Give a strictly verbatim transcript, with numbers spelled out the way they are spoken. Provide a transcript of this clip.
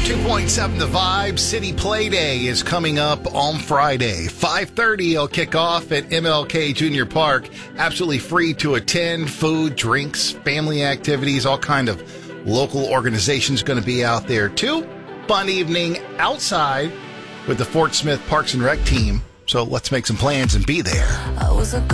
two point seven The Vibe. City Play Day is coming up on Friday. five thirty it'll kick off at M L K Junior Park. Absolutely free to attend. Food, drinks, family activities, all kind of local organizations going to be out there too. Fun evening outside with the Fort Smith Parks and Rec team. So let's make some plans and be there. I was a